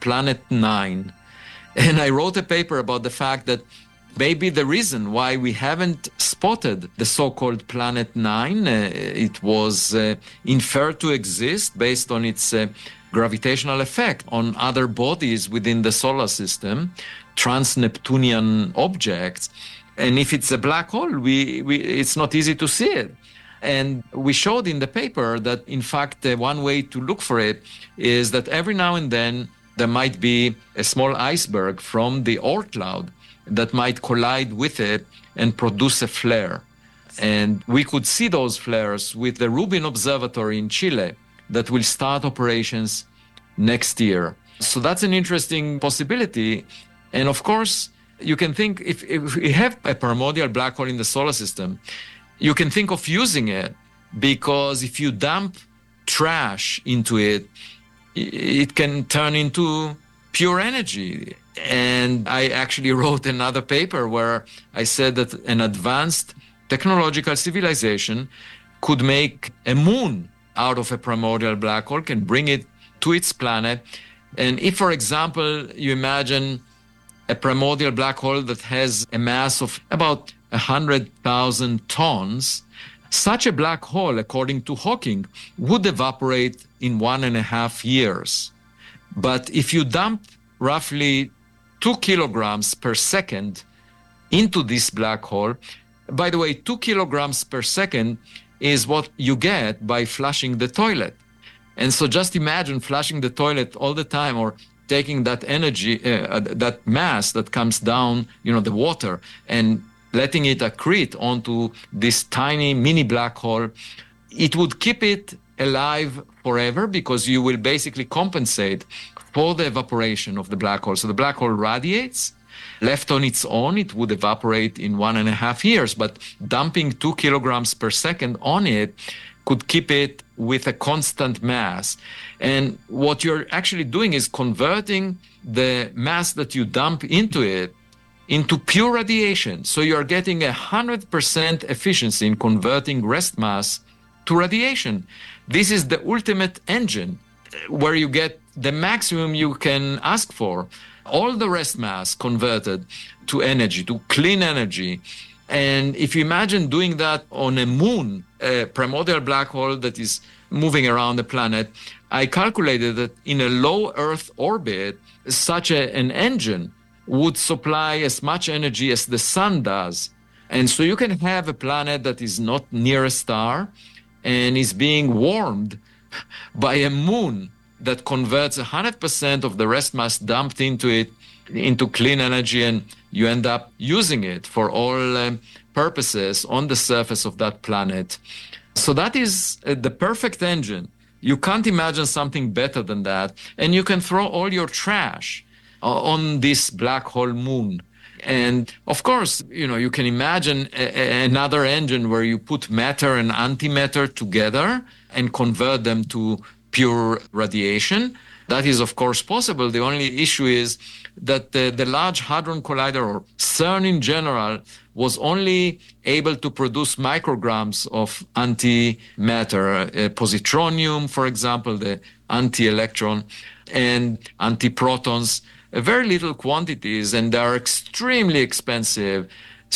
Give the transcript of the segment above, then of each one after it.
Planet 9. And I wrote a paper about the fact that maybe the reason why we haven't spotted the so-called Planet 9, it was inferred to exist based on its gravitational effect on other bodies within the solar system, trans-Neptunian objects. And if it's a black hole, it's not easy to see it. And we showed in the paper that, in fact, one way to look for it is that every now and then there might be a small iceberg from the Oort cloud that might collide with it and produce a flare. And we could see those flares with the Rubin Observatory in Chile that will start operations next year. So that's an interesting possibility. And of course, you can think if we have a primordial black hole in the solar system, you can think of using it, because if you dump trash into it, it can turn into pure energy. And I actually wrote another paper where I said that an advanced technological civilization could make a moon out of a primordial black hole, can bring it to its planet. And if, for example, you imagine a primordial black hole that has a mass of about 100,000 tons, such a black hole, according to Hawking, would evaporate in 1.5 years. But if you dump roughly 2 kilograms per second into this black hole, by the way, 2 kilograms per second is what you get by flushing the toilet. And so just imagine flushing the toilet all the time, or taking that energy, that mass that comes down, the water, and letting it accrete onto this tiny mini black hole. It would keep it alive forever, because you will basically compensate for the evaporation of the black hole. So the black hole radiates. Left on its own, it would evaporate in 1.5 years, but dumping 2 kilograms per second on it could keep it with a constant mass. And what you're actually doing is converting the mass that you dump into it into pure radiation. So you're getting 100% efficiency in converting rest mass to radiation. This is the ultimate engine where you get the maximum you can ask for. All the rest mass converted to energy, to clean energy. And if you imagine doing that on a moon, a primordial black hole that is moving around the planet, I calculated that in a low Earth orbit, such an engine would supply as much energy as the sun does. And so you can have a planet that is not near a star and is being warmed by a moon that converts 100% of the rest mass dumped into it into clean energy, and you end up using it for all purposes on the surface of that planet. So that is the perfect engine. You can't imagine something better than that. And you can throw all your trash on this black hole moon. And of course, you can imagine another engine where you put matter and antimatter together and convert them to pure radiation. That is, of course, possible. The only issue is that the Large Hadron Collider, or CERN in general, was only able to produce micrograms of antimatter, positronium, for example, the anti-electron, and antiprotons, very little quantities, and they are extremely expensive.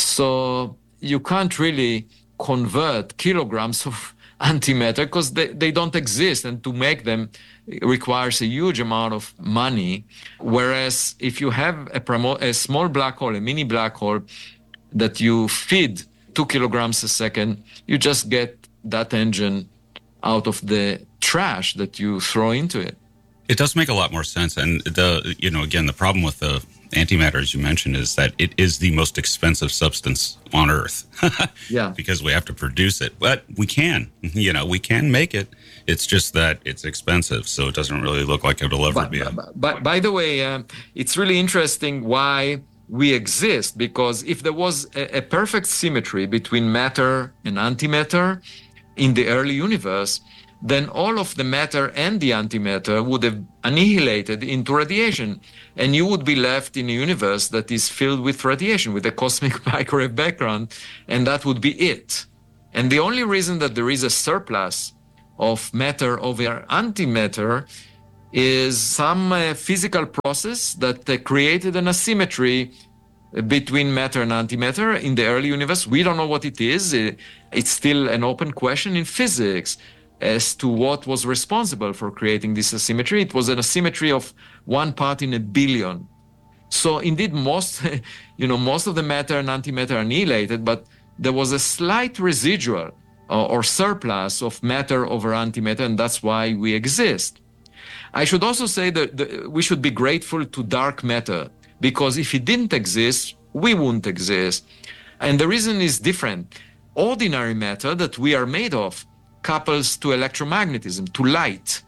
So you can't really convert kilograms of antimatter because they don't exist, and to make them requires a huge amount of money. Whereas if you have a small black hole, a mini black hole, that you feed 2 kilograms a second, you just get that engine out of the trash that you throw into it. It does make a lot more sense. And again, the problem with the antimatter, as you mentioned, is that it is the most expensive substance on Earth. Yeah. Because we have to produce it. But we can make it. It's just that it's expensive, so it doesn't really look like it'll ever be. By the way, it's really interesting why we exist, because if there was a perfect symmetry between matter and antimatter in the early universe, then all of the matter and the antimatter would have annihilated into radiation. And you would be left in a universe that is filled with radiation, with a cosmic microwave background, and that would be it. And the only reason that there is a surplus of matter over antimatter is some physical process that created an asymmetry between matter and antimatter in the early universe. We don't know what it is. It's still an open question in physics as to what was responsible for creating this asymmetry. It was an asymmetry of 1 part in a billion. So indeed, most of the matter and antimatter are annihilated, but there was a slight residual or surplus of matter over antimatter, and that's why we exist. I should also say that we should be grateful to dark matter, because if it didn't exist, we wouldn't exist. And the reason is different. Ordinary matter that we are made of couples to electromagnetism, to light.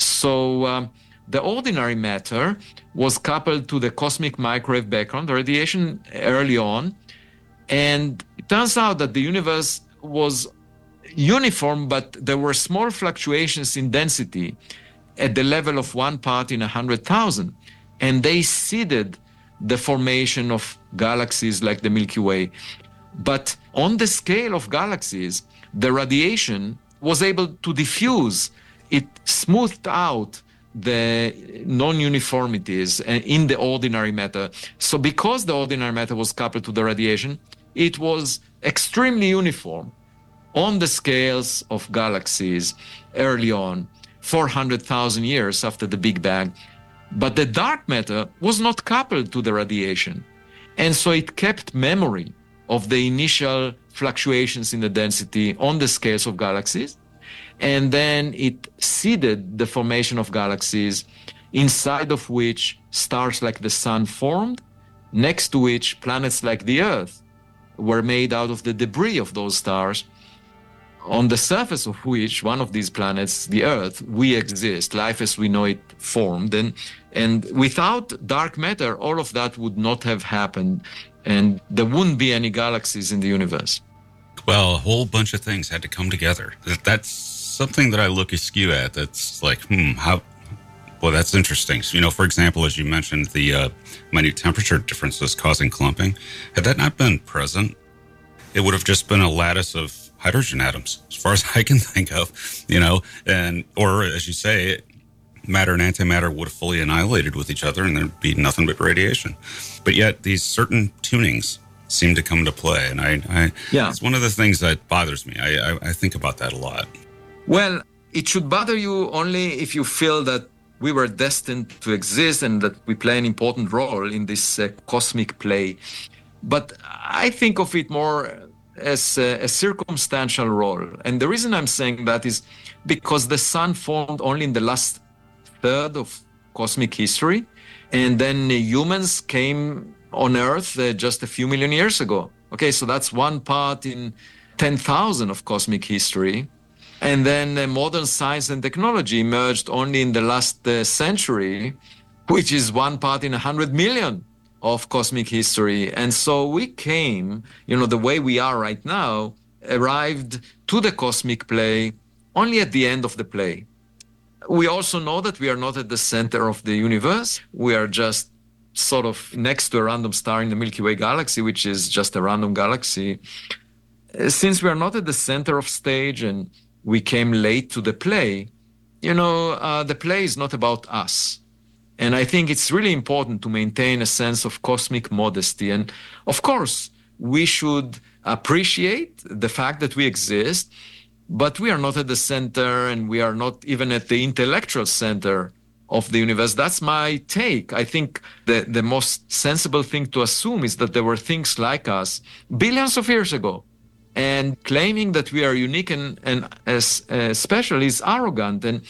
So the ordinary matter was coupled to the cosmic microwave background, the radiation early on. And it turns out that the universe was uniform, but there were small fluctuations in density at the level of 1 part in 100,000. And they seeded the formation of galaxies like the Milky Way. But on the scale of galaxies, the radiation was able to diffuse. It smoothed out the non-uniformities in the ordinary matter. So because the ordinary matter was coupled to the radiation, it was extremely uniform on the scales of galaxies early on, 400,000 years after the Big Bang. But the dark matter was not coupled to the radiation. And so it kept memory of the initial fluctuations in the density on the scales of galaxies. And then it seeded the formation of galaxies, inside of which stars like the sun formed, next to which planets like the Earth were made out of the debris of those stars, on the surface of which, one of these planets, the Earth, we exist, life as we know it formed. And without dark matter, all of that would not have happened, and there wouldn't be any galaxies in the universe. Well, a whole bunch of things had to come together. That's something that I look askew at. That's like, well, that's interesting. So, for example, as you mentioned, the minute temperature differences causing clumping. Had that not been present, it would have just been a lattice of hydrogen atoms, as far as I can think of, or as you say, matter and antimatter would have fully annihilated with each other and there'd be nothing but radiation. But yet these certain tunings seem to come into play. And it's one of the things that bothers me. I think about that a lot. Well, it should bother you only if you feel that we were destined to exist and that we play an important role in this cosmic play. But I think of it more as a circumstantial role. And the reason I'm saying that is because the sun formed only in the last third of cosmic history. And then humans came on Earth just a few million years ago. Okay, so that's 1 part in 10,000 of cosmic history. And then modern science and technology emerged only in the last century, which is 1 part in 100 million of cosmic history. And so we came, the way we are right now, arrived to the cosmic play only at the end of the play. We also know that we are not at the center of the universe. We are just sort of next to a random star in the Milky Way galaxy, which is just a random galaxy. Since we are not at the center of stage and we came late to the play, the play is not about us. And I think it's really important to maintain a sense of cosmic modesty. And of course, we should appreciate the fact that we exist, but we are not at the center and we are not even at the intellectual center of the universe. That's my take. I think the most sensible thing to assume is that there were things like us billions of years ago. And claiming that we are unique and as special is arrogant. And,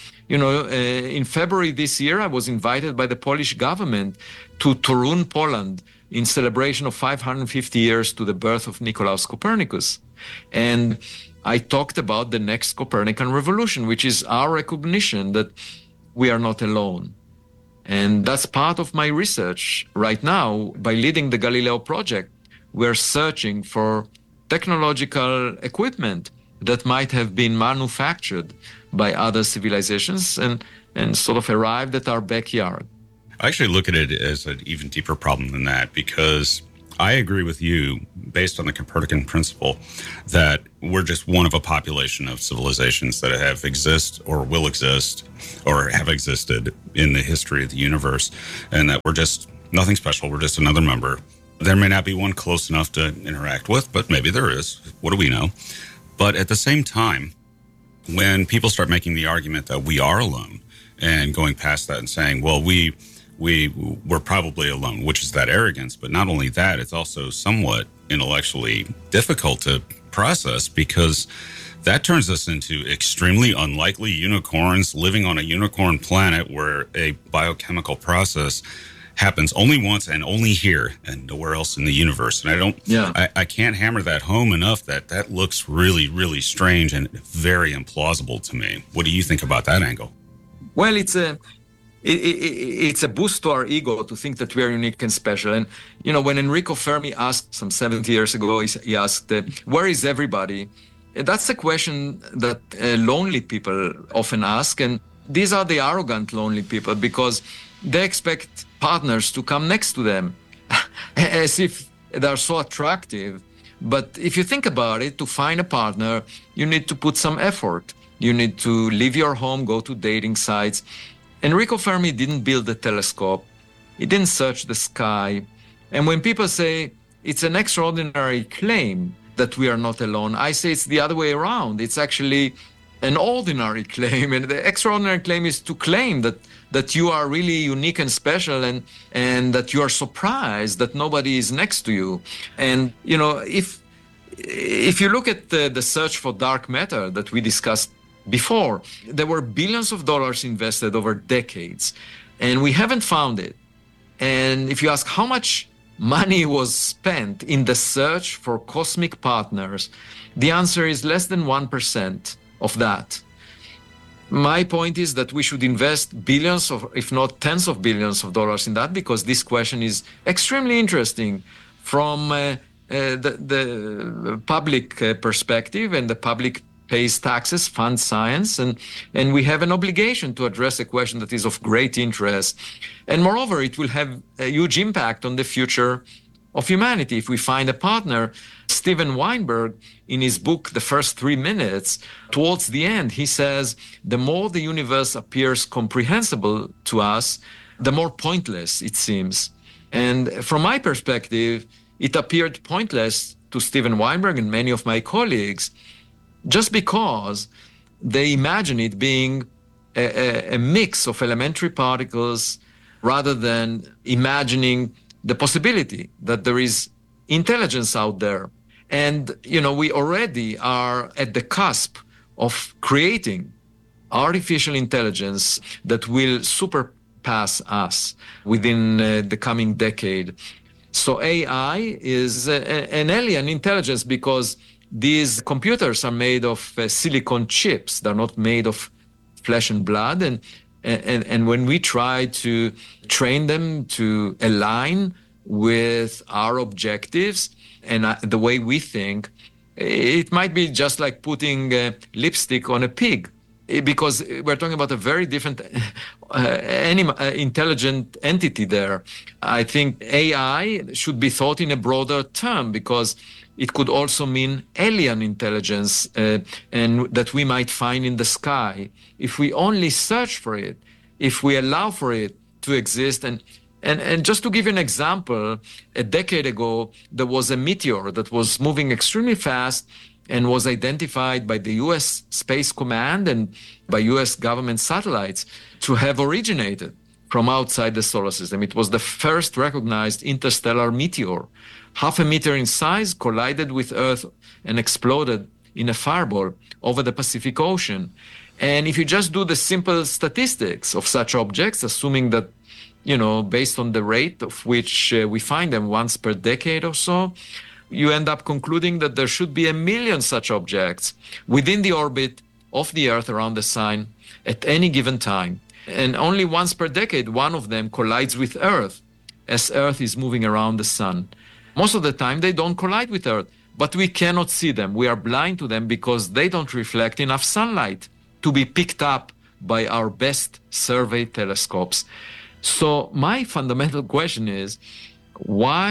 in February this year, I was invited by the Polish government to Torun, Poland, in celebration of 550 years to the birth of Nicolaus Copernicus. And I talked about the next Copernican revolution, which is our recognition that we are not alone. And that's part of my research right now. By leading the Galileo project, we're searching for technological equipment that might have been manufactured by other civilizations and sort of arrived at our backyard. I actually look at it as an even deeper problem than that, because I agree with you, based on the Copernican principle, that we're just one of a population of civilizations that have exist or will exist or have existed in the history of the universe, and that we're just nothing special. We're just another member. There may not be one close enough to interact with, but maybe there is. What do we know? But at the same time, when people start making the argument that we are alone and going past that and saying, well, we're probably alone, which is that arrogance. But not only that, it's also somewhat intellectually difficult to process, because that turns us into extremely unlikely unicorns living on a unicorn planet where a biochemical process happens only once and only here and nowhere else in the universe. And I can't hammer that home enough that looks really, really strange and very implausible to me. What do you think about that angle? Well, it's a boost to our ego to think that we are unique and special. And, when Enrico Fermi asked some 70 years ago, he asked, where is everybody? And that's a question that lonely people often ask. And these are the arrogant, lonely people, because they expect partners to come next to them as if they're so attractive. But if you think about it, to find a partner, you need to put some effort. You need to leave your home, go to dating sites. Enrico Fermi didn't build a telescope. He didn't search the sky. And when people say it's an extraordinary claim that we are not alone, I say it's the other way around. It's actually an ordinary claim. And the extraordinary claim is to claim that you are really unique and special, and that you are surprised that nobody is next to you. And, if you look at the search for dark matter that we discussed before, there were billions of dollars invested over decades, and we haven't found it. And if you ask how much money was spent in the search for cosmic partners, the answer is less than 1% of that. My point is that we should invest billions of, if not tens of billions of dollars in that, because this question is extremely interesting from the public perspective, and the public pays taxes, funds science, and we have an obligation to address a question that is of great interest. And moreover, it will have a huge impact on the future of humanity. If we find a partner, Steven Weinberg, in his book, The First 3 Minutes, towards the end, he says, the more the universe appears comprehensible to us, the more pointless it seems. And from my perspective, it appeared pointless to Steven Weinberg and many of my colleagues, just because they imagine it being a mix of elementary particles, rather than imagining the possibility that there is intelligence out there. And, we already are at the cusp of creating artificial intelligence that will surpass us within the coming decade. So AI is an alien intelligence, because these computers are made of silicon chips. They're not made of flesh and blood. And when we try to train them to align with our objectives and the way we think, it might be just like putting lipstick on a pig, because we're talking about a very different intelligent entity there. I think AI should be thought in a broader term, because it could also mean alien intelligence, and that we might find in the sky if we only search for it, if we allow for it to exist. And just to give you an example, a decade ago, there was a meteor that was moving extremely fast and was identified by the U.S. Space Command and by U.S. government satellites to have originated from outside the solar system. It was the first recognized interstellar meteor. Half a meter in size, collided with Earth and exploded in a fireball over the Pacific Ocean. And if you just do the simple statistics of such objects, assuming that, based on the rate of which we find them once per decade or so, you end up concluding that there should be 1 million such objects within the orbit of the Earth around the Sun at any given time. And only once per decade, one of them collides with Earth as Earth is moving around the Sun. Most of the time, they don't collide with Earth, but we cannot see them. We are blind to them because they don't reflect enough sunlight to be picked up by our best survey telescopes. So my fundamental question is, why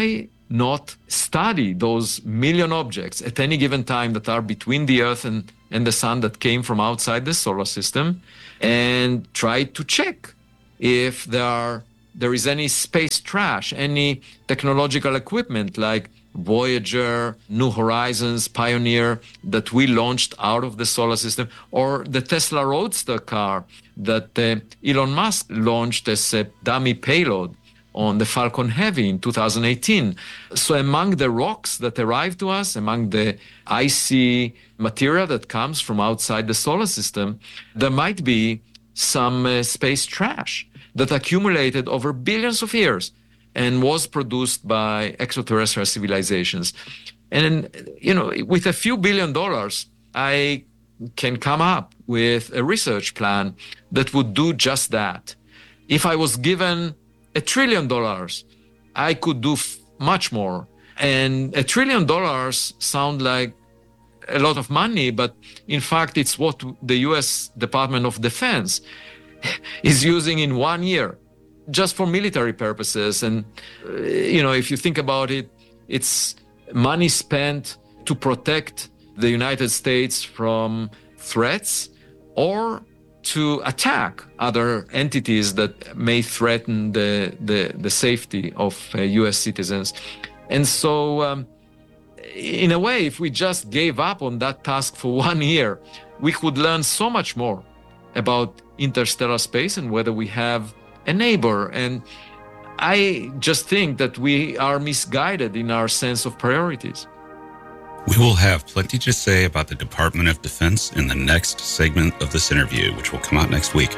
not study those million objects at any given time that are between the Earth and the Sun that came from outside the solar system, and try to check if there is any space trash, any technological equipment like Voyager, New Horizons, Pioneer that we launched out of the solar system, or the Tesla Roadster car that Elon Musk launched as a dummy payload on the Falcon Heavy in 2018. So among the rocks that arrive to us, among the icy material that comes from outside the solar system, there might be some space trash that accumulated over billions of years and was produced by extraterrestrial civilizations. And, with a few $1 billion, I can come up with a research plan that would do just that. If I was given $1 trillion, I could do much more. And $1 trillion sound like a lot of money, but in fact, it's what the US Department of Defense is using in 1 year, just for military purposes. And, if you think about it, it's money spent to protect the United States from threats or to attack other entities that may threaten the safety of US citizens. And so, in a way, if we just gave up on that task for 1 year, we could learn so much more about interstellar space and whether we have a neighbor. And I just think that we are misguided in our sense of priorities. We will have plenty to say about the Department of Defense in the next segment of this interview, which will come out next week.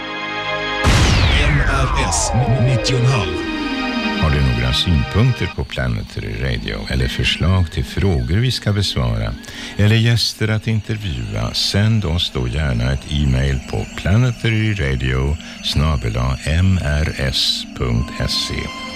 MRS 90,5. Har du några synpunkter på Planetary Radio eller förslag till frågor vi ska besvara eller gäster att intervjua, sänd oss då gärna ett e-mail på planetaryradio@mrs.se.